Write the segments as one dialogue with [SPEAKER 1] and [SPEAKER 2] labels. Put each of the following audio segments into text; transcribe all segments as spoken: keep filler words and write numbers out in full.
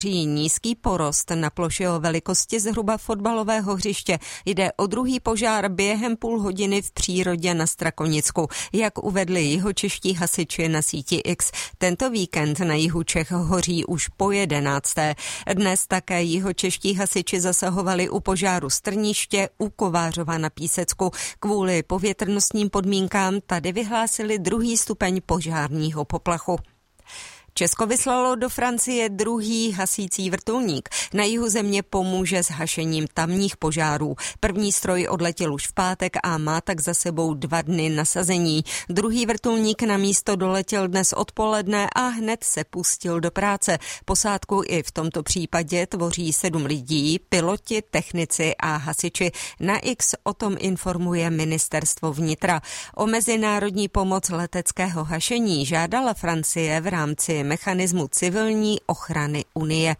[SPEAKER 1] Nízký porost na ploše o velikosti zhruba fotbalového hřiště. Jde o druhý požár během půl hodiny v přírodě na Strakonicku, jak uvedli jihočeští hasiči na síti X. Tento víkend na jihu Čech hoří už po jedenácté. Dnes také jihočeští hasiči zasahovali u požáru Strniště u Kovářova na Písecku. Kvůli povětrnostním podmínkám tady vyhlásili druhý stupeň požárního poplachu. Česko vyslalo do Francie druhý hasící vrtulník. Na jihu země pomůže s hašením tamních požárů. První stroj odletěl už v pátek a má tak za sebou dva dny nasazení. Druhý vrtulník na místo doletěl dnes odpoledne a hned se pustil do práce. Posádku i v tomto případě tvoří sedm lidí, piloti, technici a hasiči. Na X o tom informuje ministerstvo vnitra. O mezinárodní pomoc leteckého hašení žádala Francie v rámci mechanismu civilní ochrany Unie.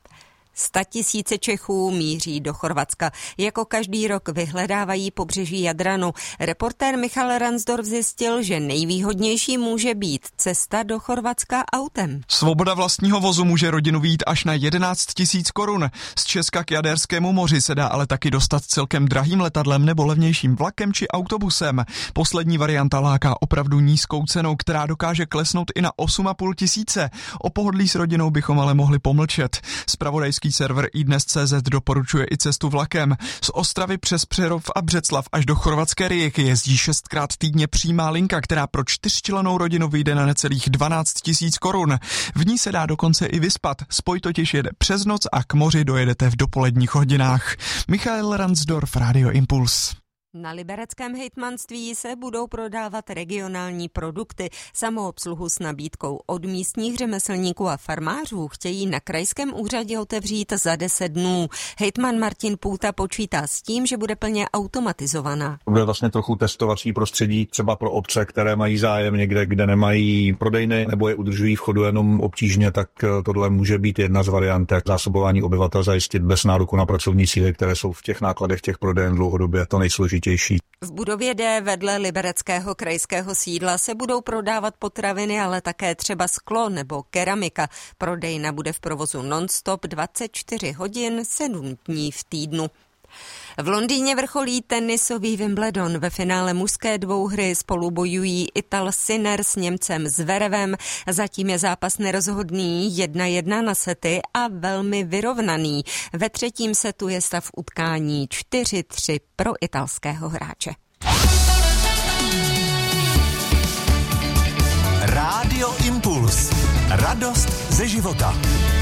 [SPEAKER 1] Statisíce Čechů míří do Chorvatska. Jako každý rok vyhledávají pobřeží Jadranu. Reportér Michal Ransdorf zjistil, že nejvýhodnější může být cesta do Chorvatska autem.
[SPEAKER 2] Svoboda vlastního vozu může rodinu vyjít až na jedenáct tisíc korun. Z Česka k Jaderskému moři se dá ale taky dostat celkem drahým letadlem nebo levnějším vlakem či autobusem. Poslední varianta láká opravdu nízkou cenou, která dokáže klesnout i na osm a půl tisíce. O pohodlí s rodinou bychom ale mohli pomlčet. Zpravodajský server iDnes tečka cé zet doporučuje i cestu vlakem. Z Ostravy přes Přerov a Břeclav až do chorvatské Rijeke jezdí šestkrát týdně přímá linka, která pro čtyřčlennou rodinu vyjde na necelých dvanáct tisíc korun. V ní se dá dokonce i vyspat. Spoj totiž jede přes noc a k moři dojedete v dopoledních hodinách. Michael Ransdorf, Radio Impuls.
[SPEAKER 1] Na libereckém hejtmanství se budou prodávat regionální produkty. Samoobsluhu s nabídkou od místních řemeslníků a farmářů chtějí na krajském úřadě otevřít za deset dnů. Hejtman Martin Půta počítá s tím, že bude plně automatizovaná.
[SPEAKER 3] Bude vlastně trochu testovací prostředí třeba pro obce, které mají zájem někde, kde nemají prodejny nebo je udržují v chodu jenom obtížně, tak tohle může být jedna z variant, jak zásobování obyvatel zajistit bez nároku na pracovní síly, které jsou v těch nákladech těch prodejen dlouhodobě to nejsložitější.
[SPEAKER 1] V budově D vedle libereckého krajského sídla se budou prodávat potraviny, ale také třeba sklo nebo keramika. Prodejna bude v provozu non-stop dvacet čtyři hodin, sedm dní v týdnu. V Londýně vrcholí tenisový Wimbledon. Ve finále mužské dvouhry spolu bojují Ital Sinner s Němcem Zverevem. Zatím je zápas nerozhodný, jedna jedna na sety a velmi vyrovnaný. Ve třetím setu je stav utkání čtyři tři pro italského hráče.
[SPEAKER 4] Rádio Impuls. Radost ze života.